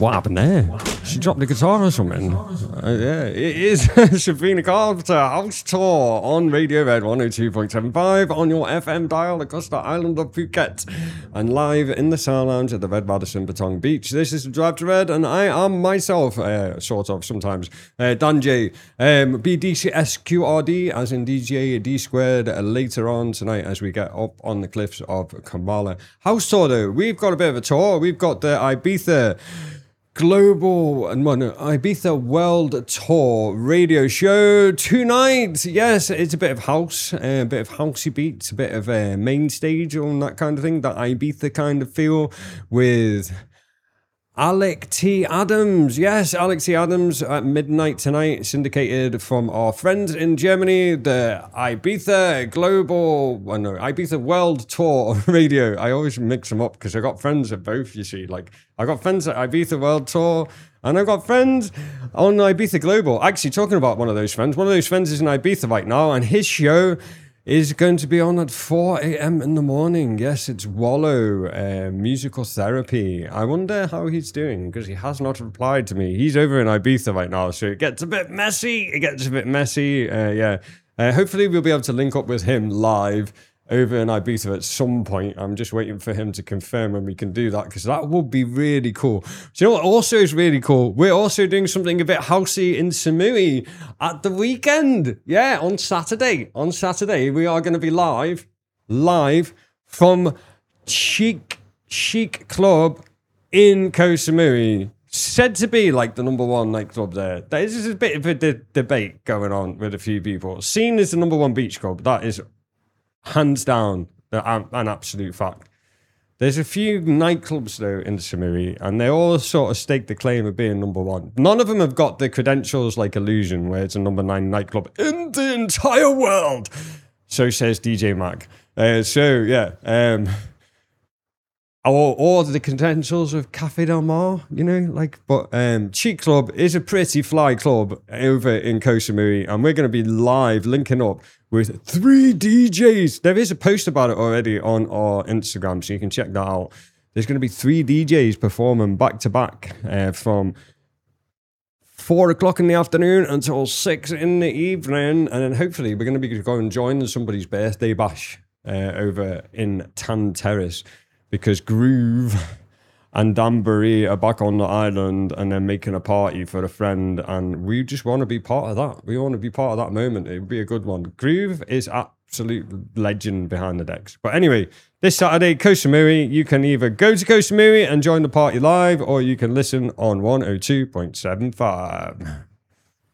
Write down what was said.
What happened there? She dropped the guitar or something. Yeah, it is Sabrina Carpenter House Tour on Radio Red 102.75 on your FM dial across the island of Phuket and live in the Sound Lounge at the Red Madison Patong Beach. This is the Drive to Red and I am myself, sort of sometimes, Dan J, BDCSQRD as in DJ D squared later on tonight as we get up on the cliffs of Kamala. House Tour though, we've got a bit of a tour. We've got the Ibiza Ibiza World Tour radio show tonight. Yes, it's a bit of house, a bit of housey beats, a bit of main stage and that kind of thing, that Ibiza kind of feel with Alec T. Adams. Yes, Alec T. Adams at midnight tonight, syndicated from our friends in Germany, the Ibiza World Tour Radio. I always mix them up because I got friends at both, you see. Like, I got friends at Ibiza World Tour and I've got friends on Ibiza Global. Actually, talking about one of those friends is in Ibiza right now and his show is going to be on at 4 a.m. in the morning. Yes, it's Wallow, musical therapy. I wonder how he's doing because he has not replied to me. He's over in Ibiza right now, so it gets a bit messy. Hopefully we'll be able to link up with him live over in Ibiza at some point. I'm just waiting for him to confirm when we can do that because that would be really cool. Do you know what also is really cool? We're also doing something a bit housey in Samui at the weekend. Yeah, on Saturday. On Saturday, we are going to be live from Chic Club in Koh Samui. Said to be like the number one nightclub there. There's a bit of a debate going on with a few people. Seen as the number one beach club, that is hands down an absolute fact. There's a few nightclubs though in Samui and they all sort of stake the claim of being number one. None of them have got the credentials like Illusion where it's a number 9 nightclub in the entire world. So says DJ Mac. Or the credentials of Cafe Del Mar, you know, but Chic Club is a pretty fly club over in Koh Samui and we're going to be live linking up with 3 DJs. There is a post about it already on our Instagram, so you can check that out. There's going to be 3 DJs performing back to back from 4 o'clock in the afternoon until 6 in the evening. And then hopefully we're going to be going joining somebody's birthday bash over in Tan Terrace because Groove and Danbury are back on the island and they're making a party for a friend and we just want to be part of that. We want to be part of that moment. It would be a good one. Groove is absolute legend behind the decks. But anyway, this Saturday, Koh Samui, you can either go to Koh Samui and join the party live or you can listen on 102.75.